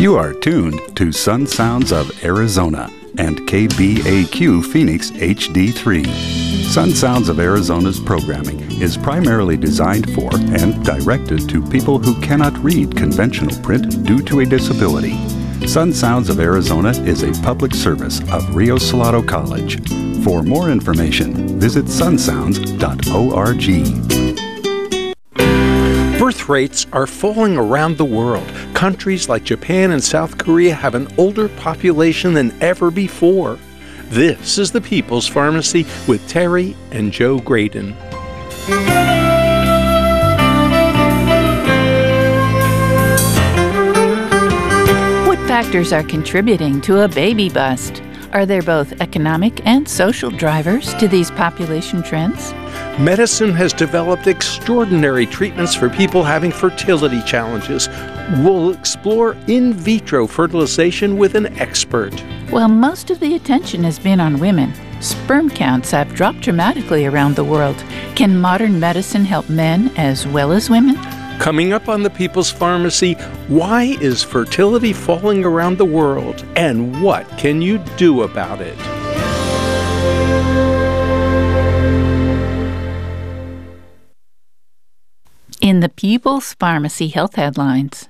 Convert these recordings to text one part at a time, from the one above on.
You are tuned to Sun Sounds of Arizona and KBAQ Phoenix HD3. Sun Sounds of Arizona's programming is primarily designed for and directed to people who cannot read conventional print due to a disability. Sun Sounds of Arizona is a public service of Rio Salado College. For more information, visit sunsounds.org. Birth rates are falling around the world. Countries like Japan and South Korea have an older population than ever before. This is the People's Pharmacy with Terry and Joe Graydon. What factors are contributing to a baby bust? Are there both economic and social drivers to these population trends? Medicine has developed extraordinary treatments for people having fertility challenges. We'll explore in vitro fertilization with an expert. Well, most of the attention has been on women. Sperm counts have dropped dramatically around the world. Can modern medicine help men as well as women? Coming up on the People's Pharmacy, why is fertility falling around the world, and what can you do about it? In the People's Pharmacy Health Headlines,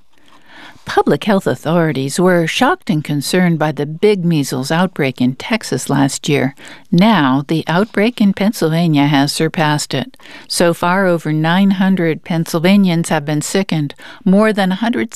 public health authorities were shocked and concerned by the big measles outbreak in Texas last year. Now, the outbreak in Pennsylvania has surpassed it. So far, over 900 Pennsylvanians have been sickened, more than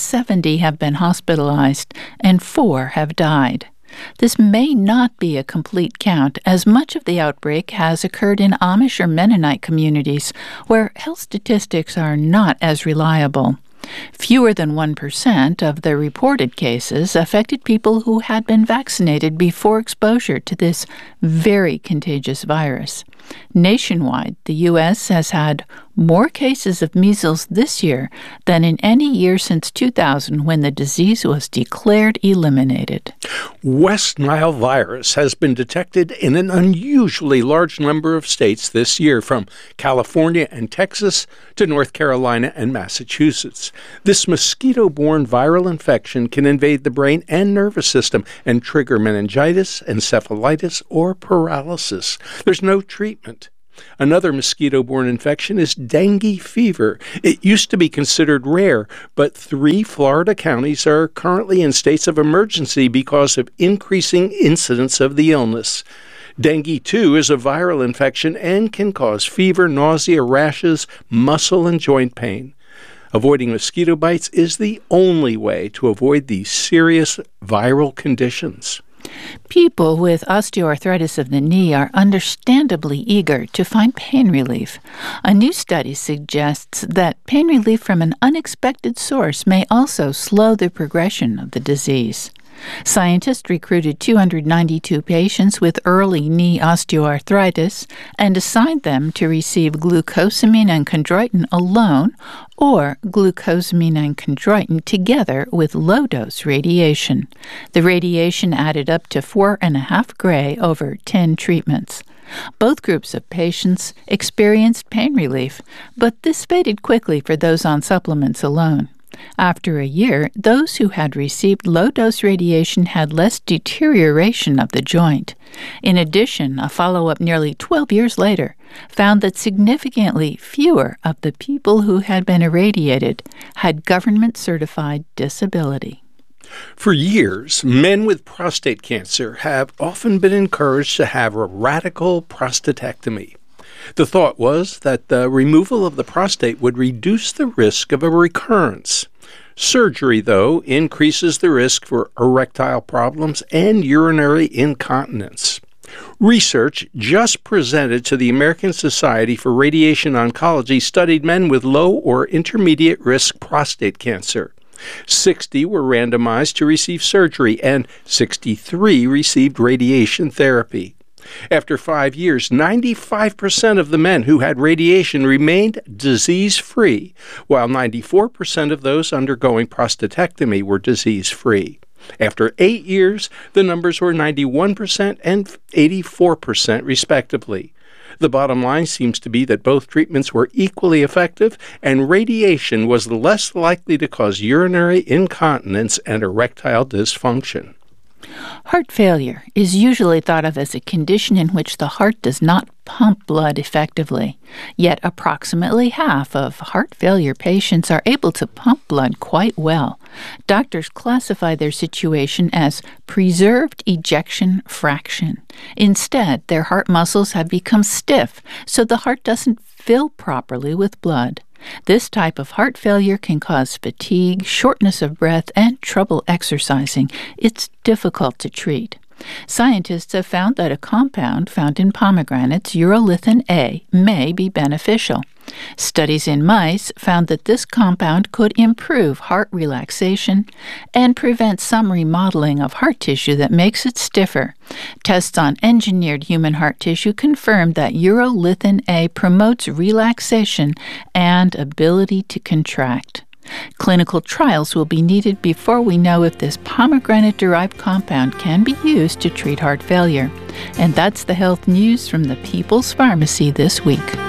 170 have been hospitalized, and 4 have died. This may not be a complete count, as much of the outbreak has occurred in Amish or Mennonite communities, where health statistics are not as reliable. Fewer than 1% of the reported cases affected people who had been vaccinated before exposure to this very contagious virus. Nationwide, the U.S. has had more cases of measles this year than in any year since 2000, when the disease was declared eliminated. West Nile virus has been detected in an unusually large number of states this year, from California and Texas to North Carolina and Massachusetts. This mosquito-borne viral infection can invade the brain and nervous system and trigger meningitis, encephalitis, or paralysis. There's no treatment. Another mosquito-borne infection is dengue fever. It used to be considered rare, but 3 Florida counties are currently in states of emergency because of increasing incidence of the illness. Dengue, too, is a viral infection and can cause fever, nausea, rashes, muscle and joint pain. Avoiding mosquito bites is the only way to avoid these serious viral conditions. People with osteoarthritis of the knee are understandably eager to find pain relief. A new study suggests that pain relief from an unexpected source may also slow the progression of the disease. Scientists recruited 292 patients with early knee osteoarthritis and assigned them to receive glucosamine and chondroitin alone, or glucosamine and chondroitin together with low-dose radiation. The radiation added up to 4.5 gray over 10 treatments. Both groups of patients experienced pain relief, but this faded quickly for those on supplements alone. After a year, those who had received low-dose radiation had less deterioration of the joint. In addition, a follow-up nearly 12 years later found that significantly fewer of the people who had been irradiated had government-certified disability. For years, men with prostate cancer have often been encouraged to have a radical prostatectomy. The thought was that the removal of the prostate would reduce the risk of a recurrence. Surgery, though, increases the risk for erectile problems and urinary incontinence. Research just presented to the American Society for Radiation Oncology studied men with low or intermediate risk prostate cancer. 60 were randomized to receive surgery, and 63 received radiation therapy. After 5 years, 95% of the men who had radiation remained disease-free, while 94% of those undergoing prostatectomy were disease-free. After 8 years, the numbers were 91% and 84%, respectively. The bottom line seems to be that both treatments were equally effective, and radiation was less likely to cause urinary incontinence and erectile dysfunction. Heart failure is usually thought of as a condition in which the heart does not pump blood effectively. Yet approximately half of heart failure patients are able to pump blood quite well. Doctors classify their situation as preserved ejection fraction. Instead, their heart muscles have become stiff, so the heart doesn't fill properly with blood. This type of heart failure can cause fatigue, shortness of breath, and trouble exercising. It's difficult to treat. Scientists have found that a compound found in pomegranates, urolithin A, may be beneficial. Studies in mice found that this compound could improve heart relaxation and prevent some remodeling of heart tissue that makes it stiffer. Tests on engineered human heart tissue confirmed that urolithin A promotes relaxation and ability to contract. Clinical trials will be needed before we know if this pomegranate-derived compound can be used to treat heart failure. And that's the health news from the People's Pharmacy this week.